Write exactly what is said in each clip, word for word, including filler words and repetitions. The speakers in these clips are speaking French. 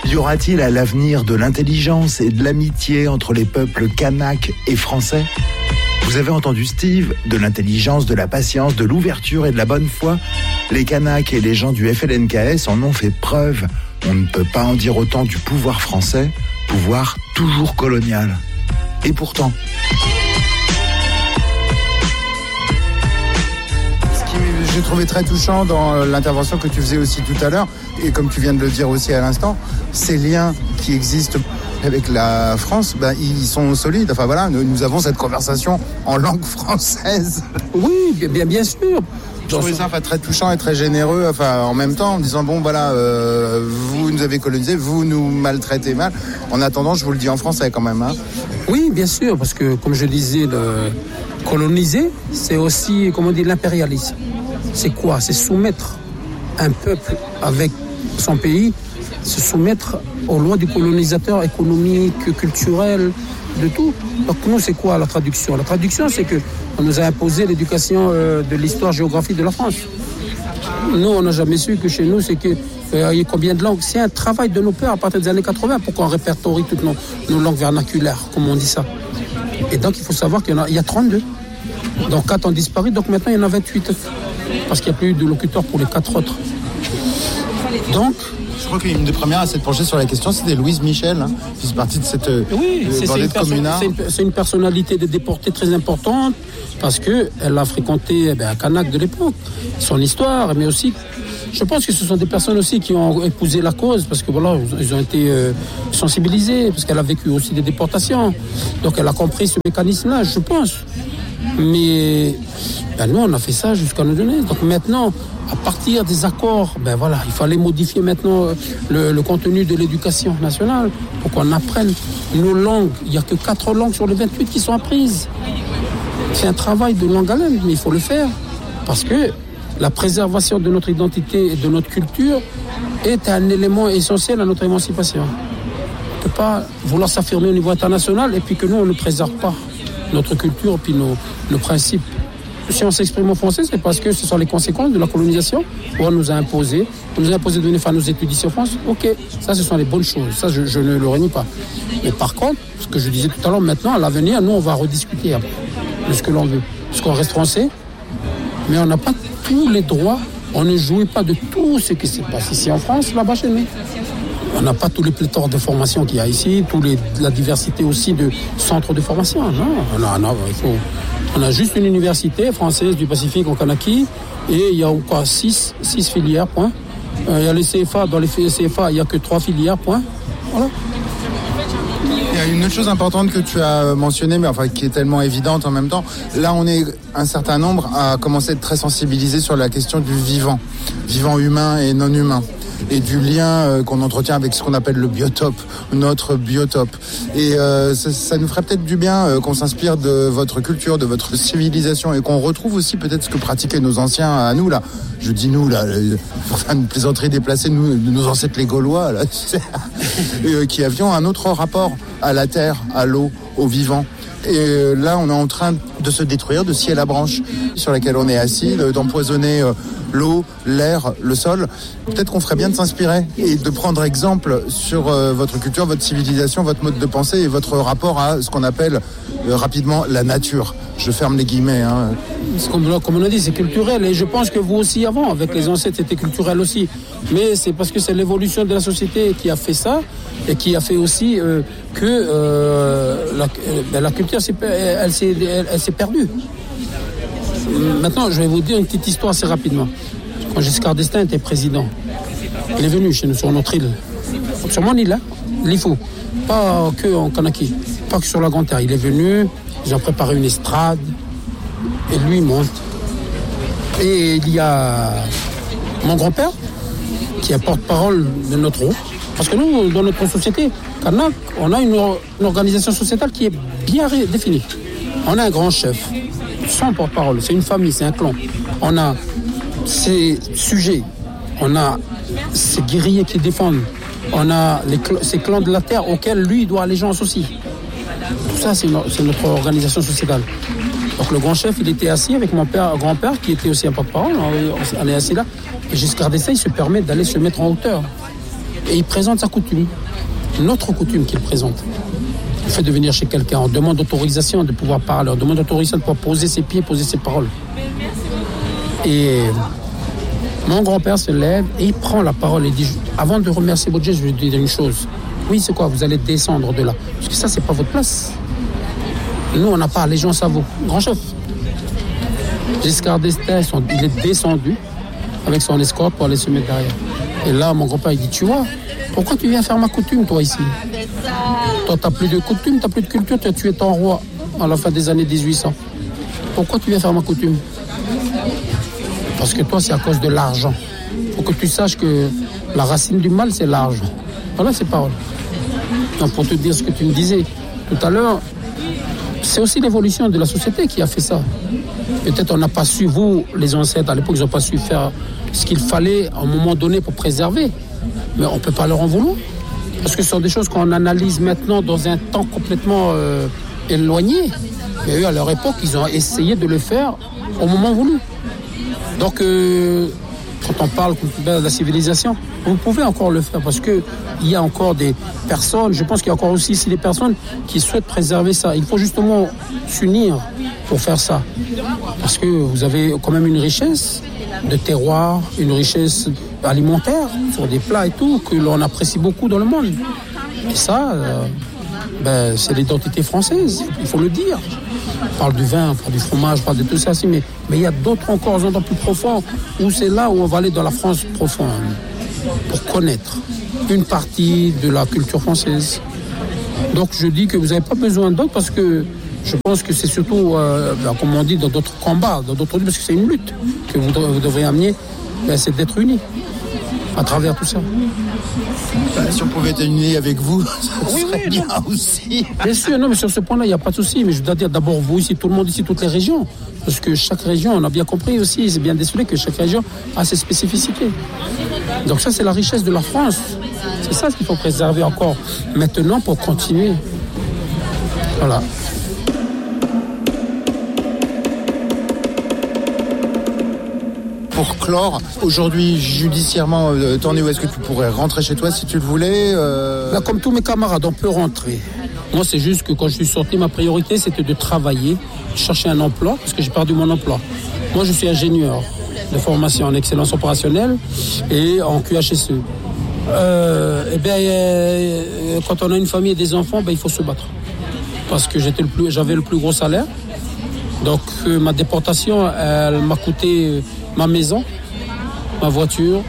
Y aura-t-il à l'avenir de l'intelligence et de l'amitié entre les peuples kanaks et français ? Vous avez entendu Steve, de l'intelligence, de la patience, de l'ouverture et de la bonne foi. Les Kanaks et les gens du F L N K S en ont fait preuve. On ne peut pas en dire autant du pouvoir français, pouvoir toujours colonial. Et pourtant... J'ai trouvé très touchant dans l'intervention que tu faisais aussi tout à l'heure, et comme tu viens de le dire aussi à l'instant, ces liens qui existent avec la France, ben, ils sont solides. Enfin voilà, nous, nous avons cette conversation en langue française. Oui, bien, bien sûr. Je trouvais ça enfin, très touchant et très généreux, enfin, en même temps, en disant, bon, voilà, euh, vous nous avez colonisés, vous nous maltraitez mal. En attendant, je vous le dis en français quand même. Hein. Oui, bien sûr, parce que, comme je disais, le coloniser, c'est aussi, comment on dit, l'impérialisme. C'est quoi ? C'est soumettre un peuple avec son pays, se soumettre aux lois du colonisateur économique, culturel, de tout. Donc nous, c'est quoi la traduction ? La traduction, c'est qu'on nous a imposé l'éducation euh, de l'histoire-géographie de la France. Nous, on n'a jamais su que chez nous, c'est qu'il euh, y a combien de langues ? C'est un travail de nos pères à partir des années quatre-vingts pour qu'on répertorie toutes nos, nos langues vernaculaires, comme on dit ça. Et donc, il faut savoir qu'il y en a, il y a trente-deux. Donc quatre ont disparu, donc maintenant, il y en a vingt-huit. Parce qu'il n'y a plus eu de locuteurs pour les quatre autres. Donc... Je crois qu'une des premières à s'être penchée sur la question, c'était Louise Michel, hein, qui fait partie de cette oui, euh, bordée de communards. C'est une, c'est une personnalité des déportés très importante, parce qu'elle a fréquenté eh bien, un Kanak de l'époque, son histoire, mais aussi... Je pense que ce sont des personnes aussi qui ont épousé la cause, parce que voilà, ils ont été euh, sensibilisés, parce qu'elle a vécu aussi des déportations. Donc elle a compris ce mécanisme-là, je pense. Mais ben nous, on a fait ça jusqu'à nos données. Donc maintenant, à partir des accords, ben voilà, il fallait modifier maintenant le, le contenu de l'éducation nationale pour qu'on apprenne nos langues. Il n'y a que quatre langues sur les vingt-huit qui sont apprises. C'est un travail de longue haleine, mais il faut le faire. Parce que la préservation de notre identité et de notre culture est un élément essentiel à notre émancipation. On ne peut pas vouloir s'affirmer au niveau international et puis que nous, on ne préserve pas notre culture et puis nos, nos principes. Si on s'exprime en français, c'est parce que ce sont les conséquences de la colonisation où on nous a imposé. On nous a imposé de venir faire nos études ici en France. Ok, ça, ce sont les bonnes choses. Ça, je, je ne le renie pas. Mais par contre, ce que je disais tout à l'heure, maintenant, à l'avenir, nous, on va rediscuter après de ce que l'on veut. Parce qu'on reste français, mais on n'a pas tous les droits. On ne jouit pas de tout ce qui se passe ici en France, là-bas chez nous. On n'a pas tous les pléthores de formation qu'il y a ici, tous les, la diversité aussi de centres de formation. Non, on a, non, il faut, on a juste une université française du Pacifique en Kanaki et il y a encore six, six filières, point. Euh, il y a les C F A, dans les C F A, il n'y a que trois filières, point. Voilà. Il y a une autre chose importante que tu as mentionnée, mais enfin qui est tellement évidente en même temps. Là, on est un certain nombre à commencer à être très sensibilisés sur la question du vivant, vivant humain et non humain, et du lien euh, qu'on entretient avec ce qu'on appelle le biotope, notre biotope. Et euh, ça, ça nous ferait peut-être du bien euh, qu'on s'inspire de votre culture, de votre civilisation, et qu'on retrouve aussi peut-être ce que pratiquaient nos anciens à nous, là. Je dis nous, là, pour faire une plaisanterie déplacée, nous, nos ancêtres les Gaulois, là, et, euh, qui avions un autre rapport à la terre, à l'eau, au vivant. Et là, on est en train de se détruire de scier la branche sur laquelle on est assis, d'empoisonner l'eau, l'air, le sol. Peut-être qu'on ferait bien de s'inspirer et de prendre exemple sur votre culture, votre civilisation, votre mode de pensée et votre rapport à ce qu'on appelle rapidement la nature. Je ferme les guillemets. Hein. Comme, comme on a dit, c'est culturel. Et je pense que vous aussi, avant, avec les ancêtres, c'était culturel aussi. Mais c'est parce que c'est l'évolution de la société qui a fait ça et qui a fait aussi euh, que euh, la, euh, la culture, elle, elle, s'est, elle, elle s'est perdue. Maintenant, je vais vous dire une petite histoire assez rapidement. Quand Giscard d'Estaing était président, il est venu chez nous, sur notre île. Sur mon île, hein, l'Ifou. Pas que en Kanaki, pas que sur la Grande Terre. Il est venu, ils ont préparé une estrade, et lui, il monte. Et il y a mon grand-père, qui est porte-parole de notre groupe. Parce que nous, dans notre société, Kanak, on a une, une organisation sociétale qui est bien ré- définie. On a un grand chef, sans porte-parole, c'est une famille, c'est un clan. On a ses sujets, on a ses guerriers qui défendent, on a les cl- ces clans de la terre auxquels lui doit allégeance aussi. Tout ça, c'est, no- c'est notre organisation sociétale. Donc le grand chef, il était assis avec mon père, grand-père, qui était aussi un porte-parole, on est assis là. Et Giscard d'Estaing, il se permet d'aller se mettre en hauteur. et il présente sa coutume. Une autre coutume qu'il présente. Le fait de venir chez quelqu'un, on demande autorisation de pouvoir parler, on demande autorisation de pouvoir poser ses pieds, poser ses paroles. Et mon grand-père se lève et il prend la parole et dit, avant de remercier votre Dieu, je vais vous dire une chose. Oui, c'est quoi? Vous allez descendre de là. Parce que ça, c'est pas votre place. Nous, on n'a pas allégeance à vous. Grand chef. Giscard d'Estaing, il est descendu avec son escorte pour aller se mettre derrière. Et là, mon grand-père, il dit, tu vois, pourquoi tu viens faire ma coutume, toi, ici? Toi, tu n'as plus de coutume, tu n'as plus de culture, tu as tué ton roi à la fin des années dix-huit cents. Pourquoi tu viens faire ma coutume? Parce que toi, c'est à cause de l'argent. Il faut que tu saches que la racine du mal, c'est l'argent. Voilà ces paroles. Donc, pour te dire ce que tu me disais tout à l'heure, c'est aussi l'évolution de la société qui a fait ça. Peut-être on n'a pas su, vous, les ancêtres, à l'époque, ils n'ont pas su faire ce qu'il fallait à un moment donné pour préserver. Mais on ne peut pas leur en vouloir. Parce que ce sont des choses qu'on analyse maintenant dans un temps complètement euh, éloigné. Mais eux, à leur époque, ils ont essayé de le faire au moment voulu. Donc, euh, quand on parle de la civilisation, vous pouvez encore le faire parce qu'il y a encore des personnes, je pense qu'il y a encore aussi ici des personnes qui souhaitent préserver ça. Il faut justement s'unir pour faire ça. Parce que vous avez quand même une richesse de terroir, une richesse alimentaire sur des plats et tout, que l'on apprécie beaucoup dans le monde. Et ça, euh, ben, c'est l'identité française, il faut le dire. On parle du vin, on parle du fromage, on parle de tout ça, mais, mais il y a d'autres encore endroits plus profonds où c'est là où on va aller dans la France profonde pour connaître une partie de la culture française. Donc je dis que vous n'avez pas besoin d'autres parce que je pense que c'est surtout, euh, ben, comme on dit, dans d'autres combats, dans d'autres luttes, parce que c'est une lutte que vous, vous devrez amener, ben, c'est d'être unis à travers tout ça. Ben, si on pouvait être unis avec vous, ça oui, serait oui, bien non. aussi. Bien sûr, non, mais sur ce point-là, il n'y a pas de souci. Mais je dois dire d'abord vous ici, tout le monde ici, toutes les régions. Parce que chaque région, on a bien compris aussi, c'est bien décelé que chaque région a ses spécificités. Donc ça, c'est la richesse de la France. C'est ça ce qu'il faut préserver encore maintenant pour continuer. Voilà. Pour clore, aujourd'hui, judiciairement, euh, t'en es où? Est-ce que tu pourrais rentrer chez toi si tu le voulais euh... Là, comme tous mes camarades, on peut rentrer. Moi, c'est juste que quand je suis sorti, ma priorité, c'était de travailler, de chercher un emploi, parce que j'ai perdu mon emploi. Moi, je suis ingénieur de formation en excellence opérationnelle et en Q H S E. Euh, eh bien, euh, quand on a une famille et des enfants, ben, il faut se battre. Parce que j'étais le plus, j'avais le plus gros salaire. Donc, euh, ma déportation, elle m'a coûté ma maison, ma voiture.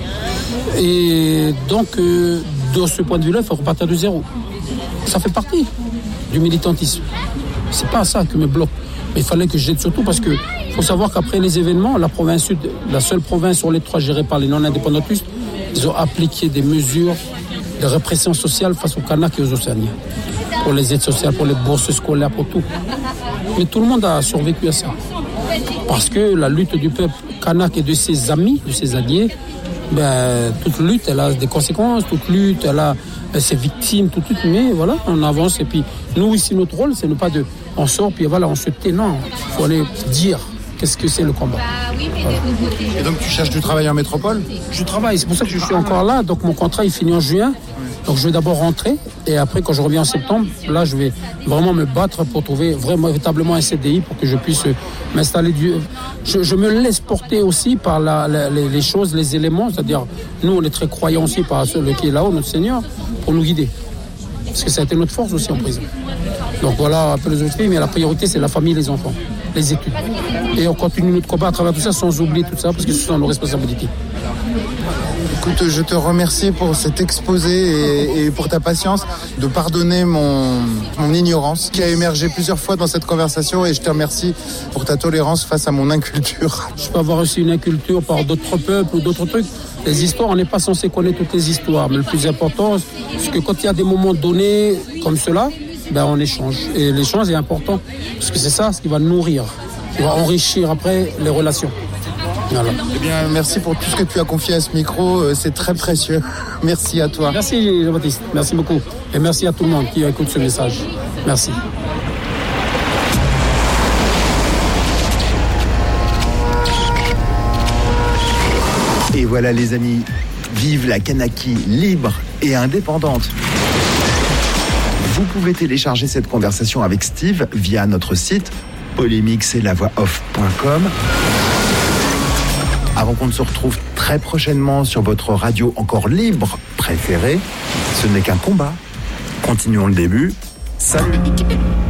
Et donc, euh, de ce point de vue-là, il faut repartir de zéro. Ça fait partie du militantisme. C'est pas ça qui me bloque. Mais il fallait que j'aide surtout parce que faut savoir qu'après les événements, la province sud, la seule province sur les trois gérée par les non-indépendantistes, ils ont appliqué des mesures de répression sociale face aux Kanaks et aux Océaniens. Pour les aides sociales, pour les bourses scolaires, pour tout. Mais tout le monde a survécu à ça. Parce que la lutte du peuple kanak et de ses amis, de ses alliés, ben, toute lutte, elle a des conséquences, toute lutte, elle a ses victimes, toute lutte, mais voilà, on avance. Et puis, nous, ici, notre rôle, c'est ne pas de... On sort, puis voilà, on se tait. Non, il faut aller dire qu'est-ce que c'est le combat. Voilà. Et donc, tu cherches du travail en métropole? Je travaille, c'est pour ça que je suis encore là. Donc, mon contrat, il finit en juin. Donc, je vais d'abord rentrer. Et après, quand je reviens en septembre, là, je vais vraiment me battre pour trouver vraiment, véritablement un C D I pour que je puisse m'installer. Du... Je, je me laisse porter aussi par la, la, les, les choses, les éléments. C'est-à-dire, nous, on est très croyants aussi par celui qui est là-haut, notre Seigneur, pour nous guider. Parce que ça a été notre force aussi en prison. Donc voilà un peu les autres filles, mais la priorité, c'est la famille, les enfants, les études. Et on continue notre combat à travers tout ça sans oublier tout ça, parce que ce sont nos responsabilités. Écoute, je te remercie pour cet exposé et, et pour ta patience de pardonner mon, mon ignorance qui a émergé plusieurs fois dans cette conversation, et je te remercie pour ta tolérance face à mon inculture. Je peux avoir aussi une inculture par d'autres peuples ou d'autres trucs. Les histoires, on n'est pas censé connaître toutes les histoires, mais le plus important, c'est que quand il y a des moments donnés comme cela, ben on échange. Et l'échange est important, parce que c'est ça ce qui va nourrir, qui va enrichir après les relations. Voilà. Eh bien, merci pour tout ce que tu as confié à ce micro, c'est très précieux. Merci à toi. Merci Jean-Baptiste, merci beaucoup. Et merci à tout le monde qui écoute ce message. Merci. Et voilà les amis, Vive la Kanaki libre et indépendante. Vous pouvez télécharger cette conversation avec Steve via notre site polémix et la voix off point com. Avant qu'on ne se retrouve très prochainement sur votre radio encore libre préférée, ce n'est qu'un combat. Continuons le début. Salut.